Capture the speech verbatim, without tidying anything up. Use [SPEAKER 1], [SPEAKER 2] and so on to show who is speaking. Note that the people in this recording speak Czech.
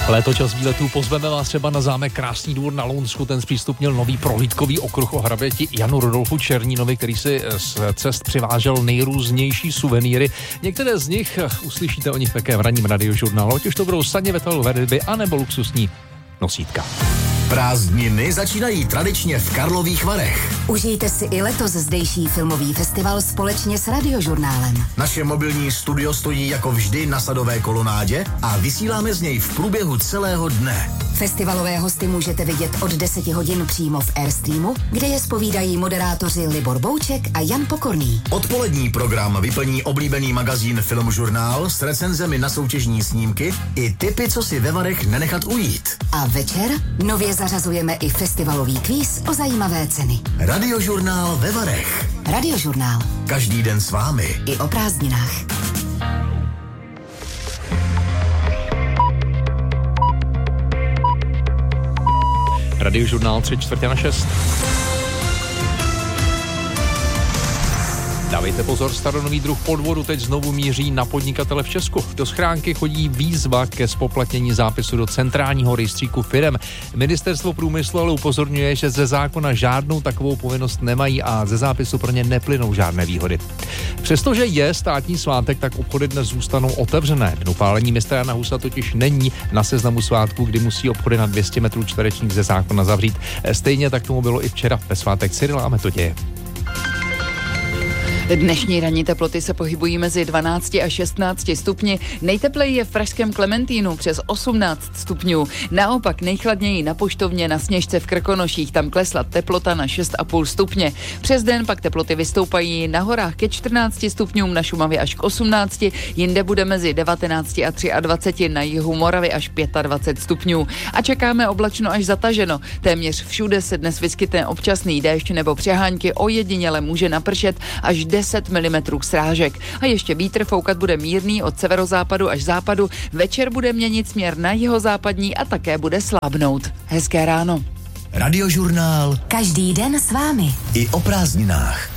[SPEAKER 1] Létočas výletů, pozveme vás třeba na zámek Krásný Dvůr na Lounsku, ten zpřístupnil nový prohlídkový okruh o hraběti Janu Rudolfu Černínovi, který si z cest přivážel nejrůznější suvenýry. Některé z nich uslyšíte o nich také v ranním radiožurnálu, ať už to budou sadně vetelové ryby, anebo luxusní nosítka.
[SPEAKER 2] Prázdniny začínají tradičně v Karlových Varech.
[SPEAKER 3] Užijte si i letos zdejší filmový festival společně s Radiožurnálem.
[SPEAKER 2] Naše mobilní studio stojí jako vždy na Sadové kolonádě a vysíláme z něj v průběhu celého dne.
[SPEAKER 3] Festivalové hosty můžete vidět od deseti hodin přímo v Airstreamu, kde je zpovídají moderátoři Libor Bouček a Jan Pokorný.
[SPEAKER 2] Odpolední program vyplní oblíbený magazín Filmžurnál s recenzemi na soutěžní snímky i tipy, co si ve Varech nenechat ujít.
[SPEAKER 3] A večer nově zařazujeme i festivalový kvíz o zajímavé ceny.
[SPEAKER 2] Radiožurnál ve Varech.
[SPEAKER 3] Radiožurnál.
[SPEAKER 2] Každý den s vámi.
[SPEAKER 3] I o prázdninách.
[SPEAKER 1] Radiožurnál tři čtvrtě na šest. Dávejte pozor, staronový druh podvodu teď znovu míří na podnikatele v Česku. Do schránky chodí výzva ke spoplatnění zápisu do centrálního rejstříku firem. Ministerstvo průmyslu ale upozorňuje, že ze zákona žádnou takovou povinnost nemají a ze zápisu pro ně neplynou žádné výhody. Přestože je státní svátek, tak obchody dnes zůstanou otevřené. Dnu pálení mistra Jana Husa totiž není na seznamu svátků, kdy musí obchody na dvě stě metrů čtverečních ze zákona zavřít. Stejně tak tomu bylo i včera ve svátek Cyrila a Metoděje.
[SPEAKER 4] Dnešní ranní teploty se pohybují mezi dvanácti a šestnácti stupni. Nejtepleji je v pražském Klementínu přes osmnáct stupňů. Naopak nejchladněji na Poštovně na Sněžce v Krkonoších, tam klesla teplota na šest a půl stupně. Přes den pak teploty vystoupají na horách ke čtrnácti stupňům, na Šumavě až k osmnácti, jinde bude mezi devatenácti a dvaceti třemi, na jihu Moravy až dvacet pět stupňů. A čekáme oblačno až zataženo. Téměř všude se dnes vyskytne občasný déšť nebo přehánky, ojediněle může napršet až deset milimetrů srážek. A ještě vítr foukat bude mírný od severozápadu až západu. Večer bude měnit směr na jihozápadní a také bude slábnout. Hezké ráno.
[SPEAKER 2] Radiožurnál.
[SPEAKER 3] Každý den s vámi.
[SPEAKER 2] I o prázdninách.